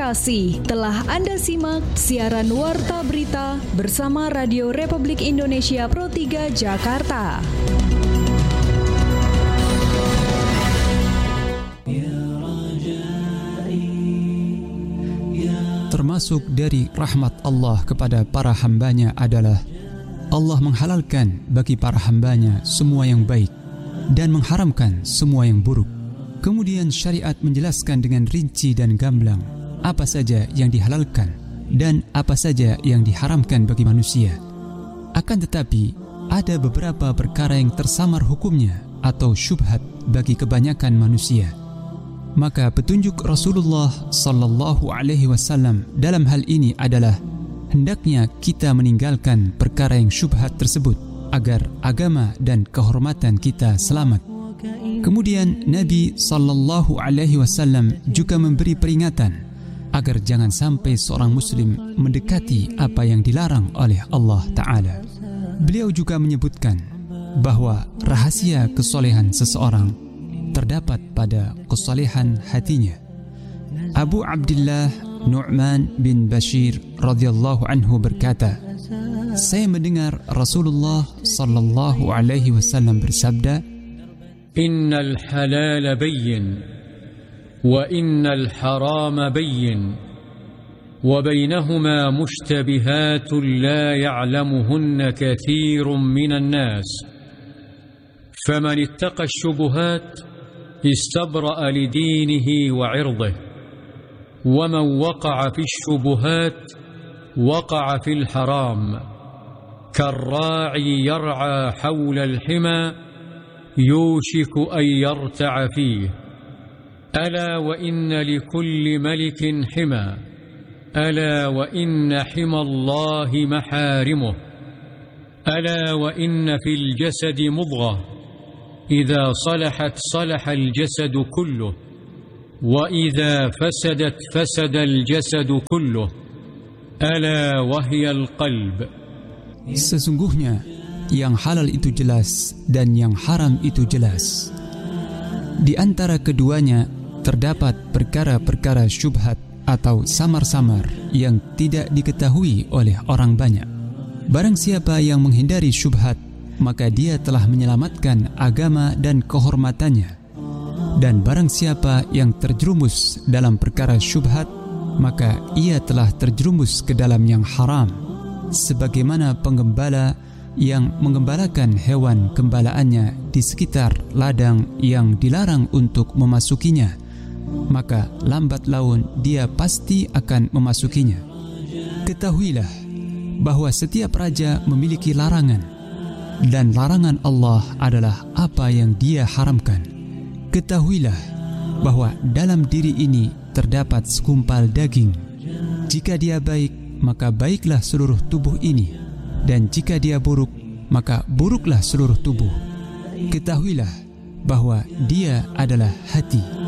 kasih telah Anda simak siaran Warta Berita bersama Radio Republik Indonesia Pro 3 Jakarta. Termasuk dari rahmat Allah kepada para hambanya adalah Allah menghalalkan bagi para hambanya semua yang baik dan mengharamkan semua yang buruk. Kemudian syariat menjelaskan dengan rinci dan gamblang apa saja yang dihalalkan dan apa saja yang diharamkan bagi manusia. Akan tetapi, ada beberapa perkara yang tersamar hukumnya atau syubhat bagi kebanyakan manusia. Maka petunjuk Rasulullah sallallahu alaihi wasallam dalam hal ini adalah hendaknya kita meninggalkan perkara yang syubhat tersebut agar agama dan kehormatan kita selamat. Kemudian Nabi sallallahu alaihi wasallam juga memberi peringatan agar jangan sampai seorang muslim mendekati apa yang dilarang oleh Allah Ta'ala. Beliau juga menyebutkan bahwa rahasia kesolehan seseorang terdapat pada kesolehan hatinya. Abu Abdullah Nu'man bin Bashir radhiyallahu anhu berkata, saya mendengar Rasulullah sallallahu alaihi wasallam bersabda, Innal halal bayyin wa innal haram bayyin wa bainahuma mushtabihatun la ya'lamuhunna kathirun minan nas faman ittaqa ash-shubuhat istabra'a li dinihi wa 'irdihi wa man waqa'a fi ash-shubuhat waqa'a fil haram karra'i yar'a hawla al-hima يوشك أن يرتع فيه ألا وإن لكل ملك حمى ألا وإن حمى الله محارمه ألا وإن في الجسد مضغة إذا صلحت صلح الجسد كله وإذا فسدت فسد الجسد كله ألا وهي القلب. Sesungguhnya yang halal itu jelas dan yang haram itu jelas. Di antara keduanya terdapat perkara-perkara syubhat atau samar-samar yang tidak diketahui oleh orang banyak. Barang siapa yang menghindari syubhat, maka dia telah menyelamatkan agama dan kehormatannya. Dan barang siapa yang terjerumus dalam perkara syubhat, maka ia telah terjerumus ke dalam yang haram, sebagaimana penggembala yang menggembalakan hewan gembalaannya di sekitar ladang yang dilarang untuk memasukinya, maka lambat laun dia pasti akan memasukinya. Ketahuilah bahwa setiap raja memiliki larangan, dan larangan Allah adalah apa yang dia haramkan. Ketahuilah bahwa dalam diri ini terdapat segumpal daging. Jika dia baik, maka baiklah seluruh tubuh ini, dan jika dia buruk, maka buruklah seluruh tubuh. Ketahuilah bahwa dia adalah hati.